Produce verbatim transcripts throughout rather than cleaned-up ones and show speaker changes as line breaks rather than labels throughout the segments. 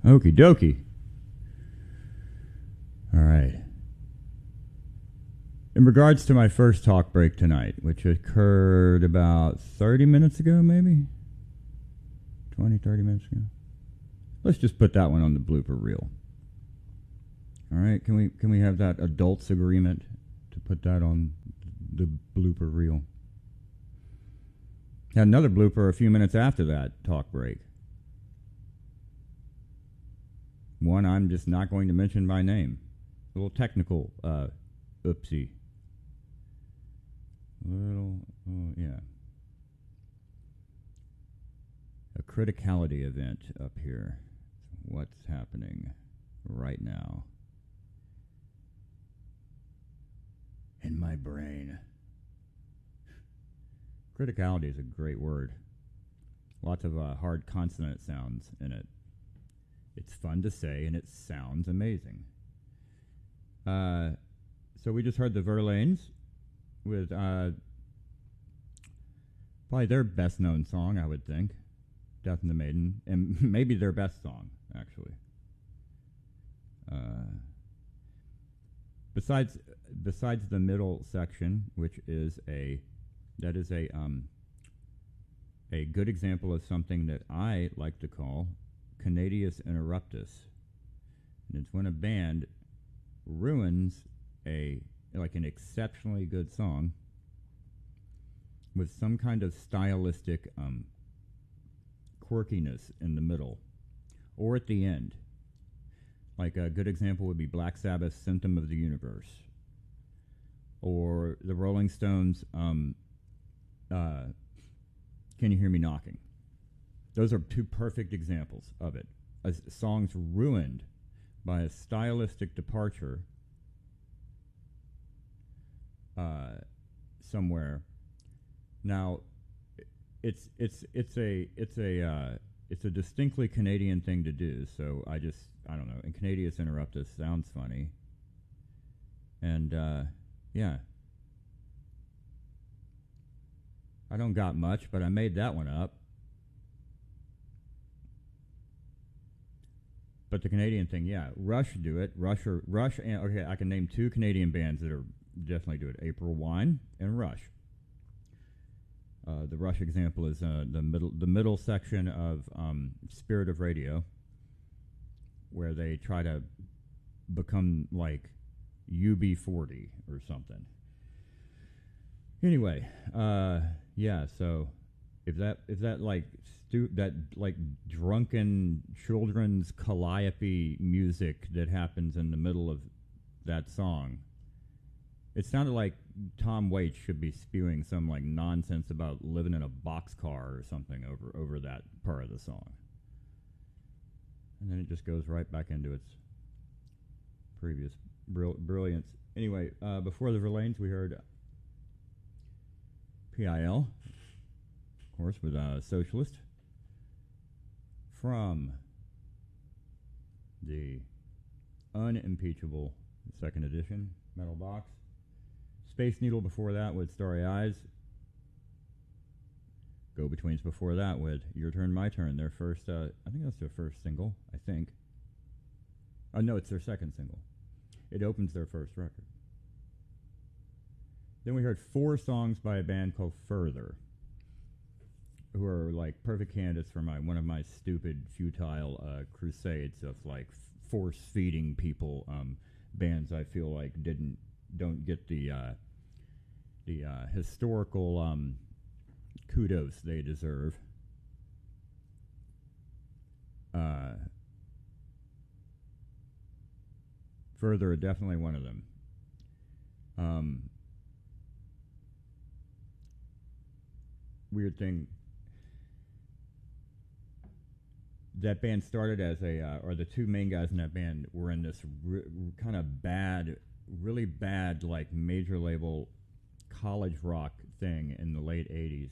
Okie dokie. All right. In regards to my first talk break tonight, which occurred about thirty minutes ago, maybe? twenty, thirty minutes ago? Let's just put that one on the blooper reel. All right, can we can we have that adults agreement to put that on the blooper reel? Had another blooper a few minutes after that talk break. One I'm just not going to mention by name. A little technical uh, oopsie. Little, oh, yeah. A criticality event up here. What's happening right now in my brain? Criticality is a great word. Lots of uh, hard consonant sounds in it. It's fun to say, and it sounds amazing. Uh, so we just heard the Verlaines with uh, probably their best-known song, I would think, Death and the Maiden, and maybe their best song, actually. Uh, besides, besides the middle section, which is a that is a um, a good example of something that I like to call Canadius interruptus. And it's when a band ruins a like an exceptionally good song with some kind of stylistic um, quirkiness in the middle or at the end. Like a good example would be Black Sabbath's Symptom of the Universe, or the Rolling Stones' um, uh, Can You Hear Me Knocking? Those are two perfect examples of it. A song's ruined by a stylistic departure uh, somewhere. Now, it's it's it's a it's a uh, it's a distinctly Canadian thing to do. So I just I don't know. And Canadius interruptus sounds funny. And uh, yeah, I don't got much, but I made that one up. But the Canadian thing, yeah, Rush do it. Rush or Rush, and okay, I can name two Canadian bands that are definitely do it: April Wine and Rush. Uh, the Rush example is uh, the middle the middle section of um, Spirit of Radio, where they try to become like U B forty or something. Anyway, uh, yeah, so if that if that like stu- that like drunken children's calliope music that happens in the middle of that song, it sounded like Tom Waits should be spewing some like nonsense about living in a boxcar or something over over that part of the song, and then it just goes right back into its previous brill- brilliance. Anyway, uh, before the Verlaines, we heard P I L, of course, with uh, Socialist, from the unimpeachable second edition metal box. Space Needle before that with Starry Eyes. Go-Betweens before that with Your Turn, My Turn. Their first, uh, I think that's their first single, I think. Oh, no, it's their second single. It opens their first record. Then we heard four songs by a band called Further, who are like perfect candidates for my one of my stupid, futile uh, crusades of like f- force-feeding people um, bands I feel like didn't don't get the uh, the uh, historical um, kudos they deserve. Uh, Further, definitely one of them. Um, weird thing. That band started as a, uh, or the two main guys in that band were in this r- r- kind of bad, really bad, like major label college rock thing in the late eighties.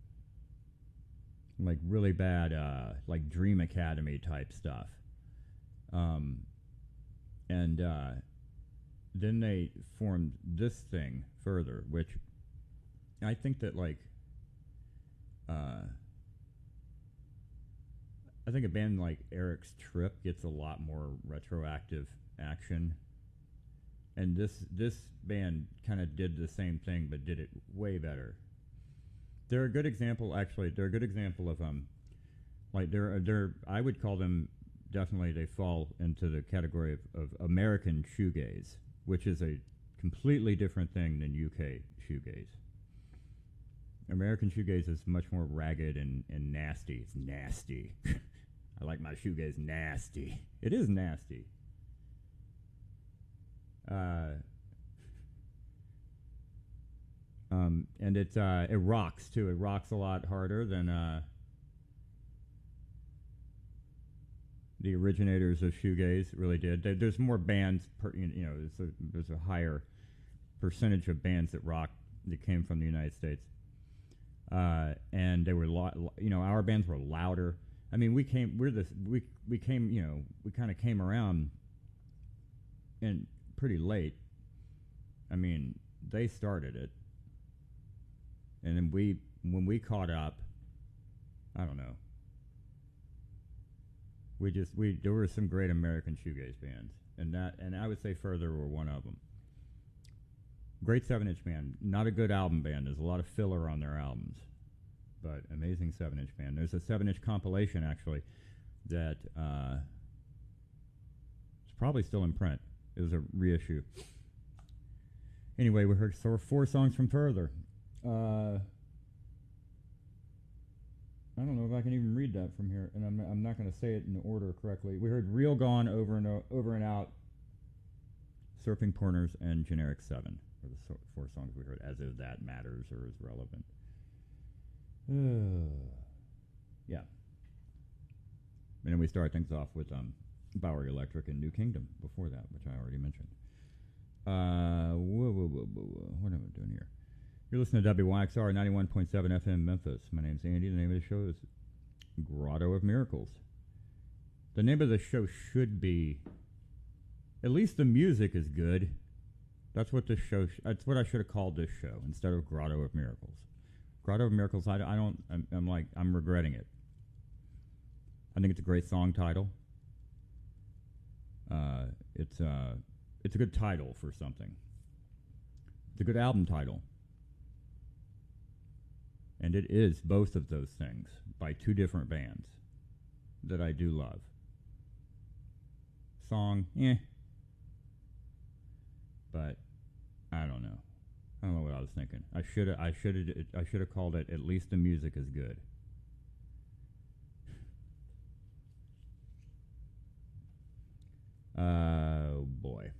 Like really bad, uh, like Dream Academy type stuff. Um, and uh, then they formed this thing Further, which I think that like, uh, I think a band like Eric's Trip gets a lot more retroactive action, and this this band kind of did the same thing, but did it way better. They're a good example, actually. They're a good example of um, like they're they're I would call them definitely they fall into the category of, of American shoegaze, which is a completely different thing than U K shoegaze. American shoegaze is much more ragged and, and nasty. It's nasty. I like my shoegaze nasty. It is nasty. Uh, um, and it uh, it rocks too. It rocks a lot harder than uh, the originators of shoegaze really did. There, there's more bands, per, you know, there's a, there's a higher percentage of bands that rock that came from the United States. Uh, and they were, lo- you know, our bands were louder. I mean, we came, we're this, we we came, you know, we kind of came around, and pretty late. I mean, they started it, and then we, when we caught up, I don't know. We just we there were some great American shoegaze bands, and that, and I would say Further were one of them. Great seven-inch band. Not a good album band. There's a lot of filler on their albums, but amazing seven-inch band. There's a seven-inch compilation, actually, that uh, is probably still in print. It was a reissue. Anyway, we heard so four songs from Further. Uh, I don't know if I can even read that from here, and I'm, I'm not going to say it in order correctly. We heard Real Gone, Over and o- Over and Out, Surfing Porters, and Generic seven. Or the so- four songs we heard, As If That Matters or Is Relevant. Uh, yeah. And then we start things off with um, Bowery Electric and New Kingdom before that, which I already mentioned. Uh, whoa, whoa, whoa, whoa, whoa. What am I doing here? You're listening to W Y X R ninety-one point seven F M Memphis. My name's Andy. The name of the show is Grotto of Miracles. The name of the show should be, at least the music is good. That's what this show. Sh- that's what I should have called this show instead of Grotto of Miracles. Grotto of Miracles. I, I don't. I'm, I'm like I'm regretting it. I think it's a great song title. Uh, it's uh, it's a good title for something. It's a good album title, and it is both of those things by two different bands that I do love. Song, eh. But I don't know. I don't know what I was thinking. I should have. I should have. I should have called it. At least the music is good. Oh boy.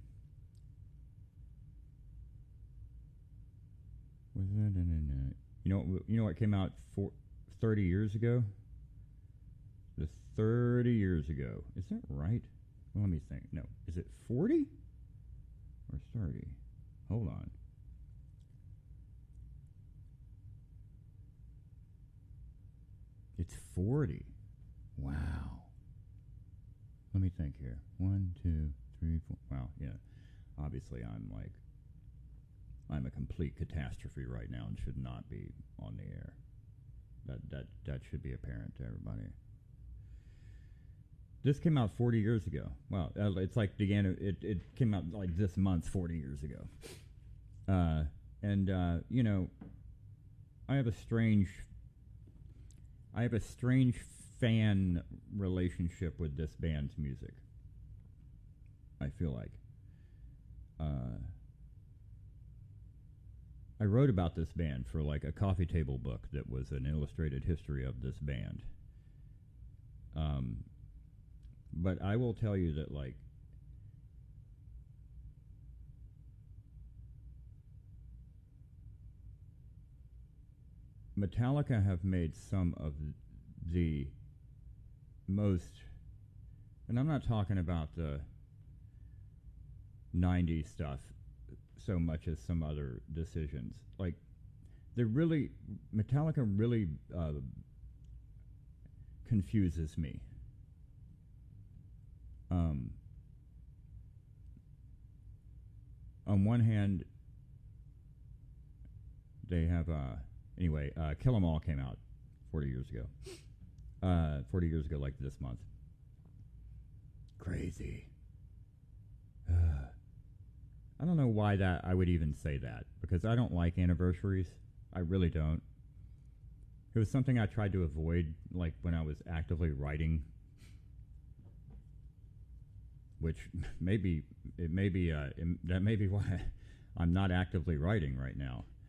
Was that in, you know? You know what came out for thirty years ago? The thirty years ago. Is that right? Well, let me think. No, is it forty? Or thirty. Hold on. It's forty. Wow. Let me think here. One, two, three, four. Wow, yeah. Obviously, I'm like, I'm a complete catastrophe right now and should not be on the air. That that that should be apparent to everybody. This came out forty years ago. Well, uh, it's like began. It it came out like this month, forty years ago. Uh, and uh, you know, I have a strange. I have a strange fan relationship with this band's music. I feel like. Uh, I wrote about this band for like a coffee table book that was an illustrated history of this band. Um. But I will tell you that, like, Metallica have made some of the most, and I'm not talking about the nineties stuff so much as some other decisions. Like, they're really, Metallica really uh, confuses me. Um, on one hand, they have, uh, anyway, uh, Kill 'Em All came out forty years ago. Uh, forty years ago, like this month. Crazy. Uh, I don't know why that I would even say that, because I don't like anniversaries. I really don't. It was something I tried to avoid, like when I was actively writing, which maybe it may be uh, it, that may be why I'm not actively writing right now.